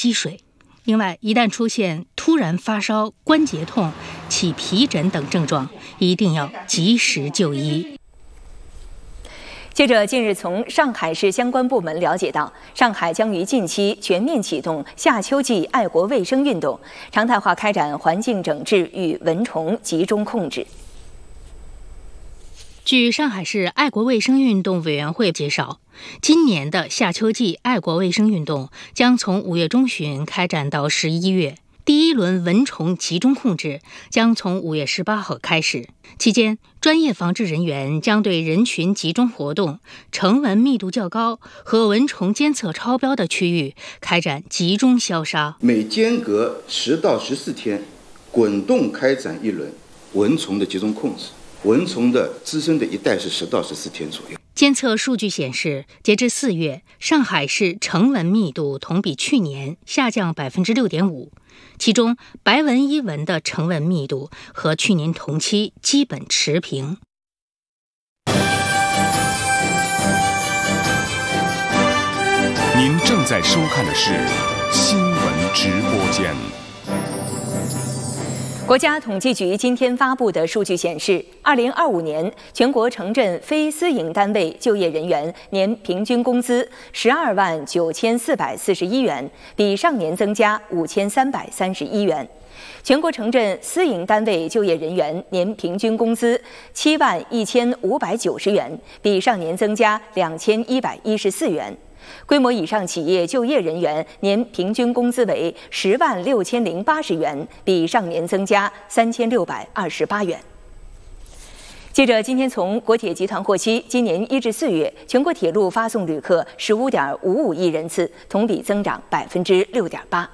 积水。另外，一旦出现突然发烧、关节痛、起皮疹等症状，一定要及时就医。 记者近日从上海市相关部门了解到，上海将于近期全面启动夏秋季爱国卫生运动，常态化开展环境整治与蚊虫集中控制。 据上海市爱国卫生运动委员会介绍，今年的夏秋季爱国卫生运动将从5月中旬开展到11月。第一轮蚊虫集中控制将从5月18号开始，期间专业防治人员将对人群集中活动、成蚊密度较高和蚊虫监测超标的区域开展集中消杀。 每间隔10到14天，滚动开展一轮蚊虫的集中控制。蚊虫的滋生的一代是10到14天左右。 监测数据显示，截至4月，上海市成蚊密度同比去年下降6.5%，其中白纹伊蚊的成蚊密度和去年同期基本持平。 您正在收看的是新闻直播间。 国家统计局今天发布的数据显示，2025年全国城镇非私营单位就业人员年平均工资129441元，比上年增加5331元。全国城镇私营单位就业人员年平均工资71590元，比上年增加2114元。规模以上企业就业人员年平均工资为106080元，比上年增加3628元。记者今天从国铁集团获悉，今年1至4月，全国铁路发送旅客15.55亿人次，同比增长6.8%。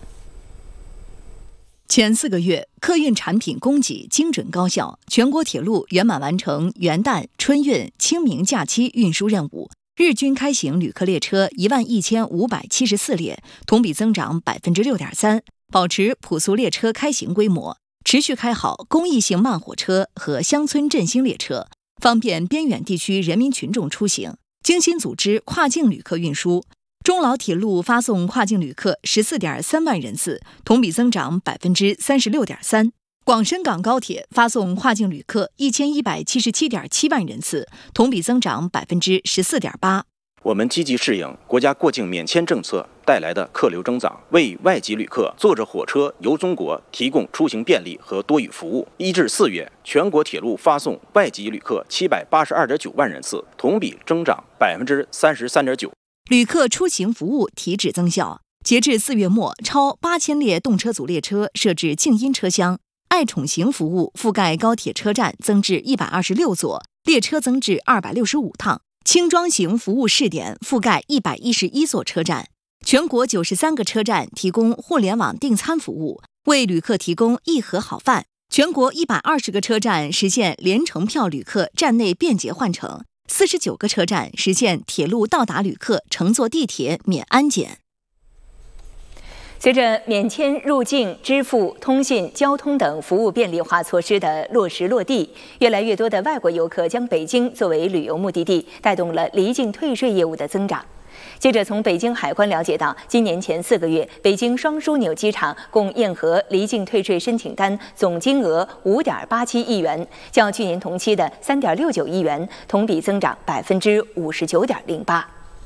前4个月，客运产品供给精准高效，全国铁路圆满完成元旦、春运、清明假期运输任务。日均开行旅客列车11574列，同比增长6.3%，保持普速列车开行规模，持续开好公益性慢火车和乡村振兴列车，方便边远地区人民群众出行。精心组织跨境旅客运输，中老铁路发送跨境旅客14.3万人次，同比增长36.3%。广深港高铁发送跨境旅客1177.7万人次，同比增长14.8%。 我们积极适应国家过境免签政策带来的客流增长，为外籍旅客坐着火车游中国提供出行便利和多语服务。1至4月，全国铁路发送外籍旅客782.9万人次，同比增长33.9%。 旅客出行服务提质增效，截至4月末，超8000列动车组列车设置静音车厢。爱宠行服务覆盖高铁车站增至126座，列车增至265趟。轻装行服务试点覆盖111座车站，全国93个车站提供互联网订餐服务，为旅客提供一盒好饭。全国120个车站实现联程票旅客站内便捷换乘，49个车站实现铁路到达旅客乘坐地铁免安检。 随着免签入境、支付、通信、交通等服务便利化措施的落实落地，越来越多的外国游客将北京作为旅游目的地，带动了离境退税业务的增长。记者从北京海关了解到，今年前4个月，北京双枢纽机场共验核离境退税申请单总金额5.87亿元，较去年同期的3.69亿元，同比增长59.08%。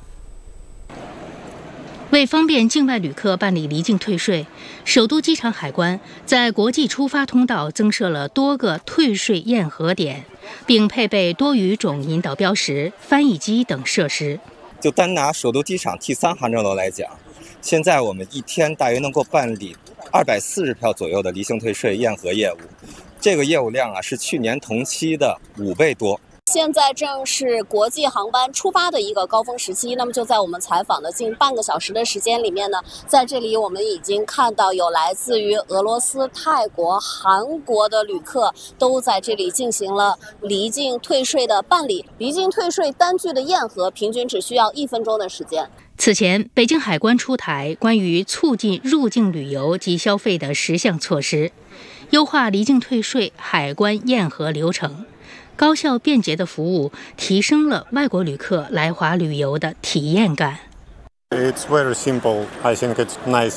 为方便境外旅客办理离境退税，首都机场海关在国际出发通道增设了多个退税验核点，并配备多语种引导标识、翻译机等设施。 就单拿首都机场 T3航站楼来讲，现在我们一天大约能够办理240票左右的离境退税验核业务，这个业务量是去年同期的5倍多。 现在正是国际航班出发的一个高峰时期，那么就在我们采访的近半个小时的时间里面呢，在这里我们已经看到有来自于俄罗斯、泰国、韩国的旅客都在这里进行了离境退税的办理。离境退税单据的验核平均只需要1分钟的时间。 此前，北京海关出台关于促进入境旅游及消费的10项措施，优化离境退税海关验核流程。高效便捷的服务提升了外国旅客来华旅游的体验感。 It's very simple. I think it's nice